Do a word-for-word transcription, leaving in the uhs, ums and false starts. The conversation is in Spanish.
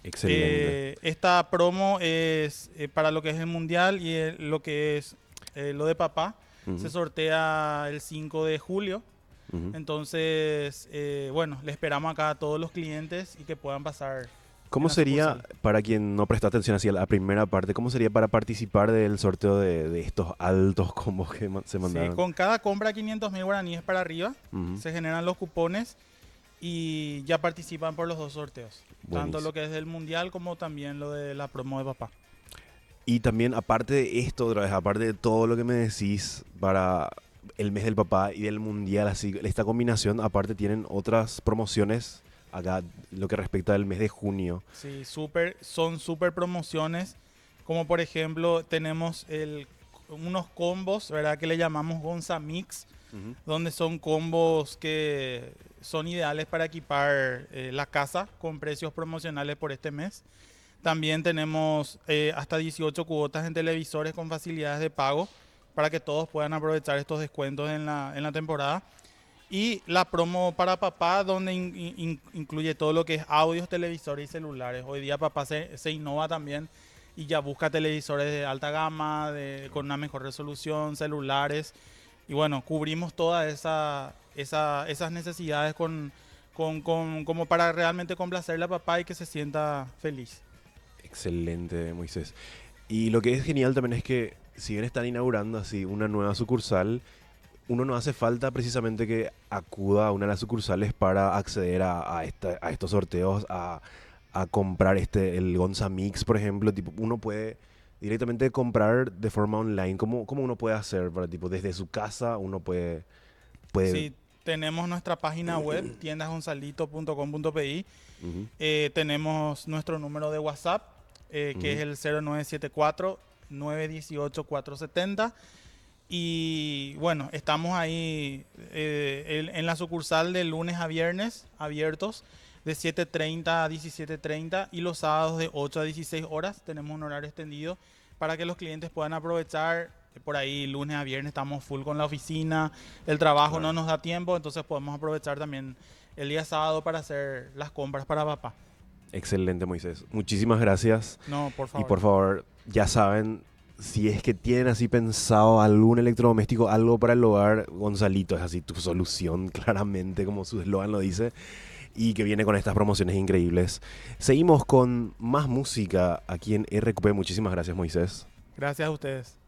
Excelente. Eh, esta promo es eh, para lo que es el mundial y el- lo que es eh, lo de papá. Se Ujú, sortea el cinco de julio. ujú. Entonces, eh, bueno, le esperamos acá a todos los clientes y que puedan pasar en ¿Cómo la sería, sucursal. para quien no presta atención así a la primera parte, cómo sería para participar del sorteo de, de estos altos combos que ma- se Sí, mandaron? con cada compra quinientos mil guaraníes para arriba, Ujú, se generan los cupones y ya participan por los dos sorteos. Tanto lo buenísimo. que es del mundial como también lo de la promo de papá. Y también, aparte de esto, otra vez, aparte de todo lo que me decís para el mes del papá y del mundial, así, esta combinación, aparte tienen otras promociones acá, lo que respecta al mes de junio. Sí, súper, son súper promociones. Como por ejemplo, tenemos el, unos combos, ¿verdad? Que le llamamos Gonza Mix, Ujú. donde son combos que son ideales para equipar eh, la casa con precios promocionales por este mes. También tenemos eh, hasta dieciocho cuotas en televisores con facilidades de pago para que todos puedan aprovechar estos descuentos en la, en la temporada. Y la promo para papá, donde in- in- incluye todo lo que es audios, televisores y celulares. Hoy día papá se, se innova también y ya busca televisores de alta gama, de, con una mejor resolución, celulares. Y bueno, cubrimos todas esa, esa- esas necesidades con, con, con- como para realmente complacerle a papá y que se sienta feliz. Excelente, Moisés. Y lo que es genial también es que, si bien están inaugurando así una nueva sucursal, uno no hace falta precisamente que acuda a una de las sucursales para acceder a, a esta- a estos sorteos, a, a comprar este, el Gonza Mix, por ejemplo. Tipo, uno puede directamente comprar de forma online. ¿Cómo, cómo uno puede hacer? Para, tipo, desde su casa uno puede, puede. Sí, tenemos nuestra página web, tiendas gonzalito punto com punto pi. Ujú, Eh, tenemos nuestro número de WhatsApp, eh, que es ujú. el cero nueve siete cuatro, nueve uno ocho, cuatro siete cero. Y bueno, estamos ahí eh, en, en la sucursal de lunes a viernes, abiertos de siete treinta a diecisiete treinta y los sábados de ocho a dieciséis horas. Tenemos un horario extendido para que los clientes puedan aprovechar. Por ahí lunes a viernes estamos full con la oficina, el trabajo no Claro. nos da tiempo, entonces podemos aprovechar también el día sábado para hacer las compras para papá. Excelente, Moisés. Muchísimas gracias. No, por Y favor. por favor, ya saben, si es que tienen así pensado algún electrodoméstico, algo para el hogar, Gonzalito es así tu solución, claramente, como su eslogan lo dice, y que viene con estas promociones increíbles. Seguimos con más música aquí en R Q P. Muchísimas gracias, Moisés. Gracias a ustedes.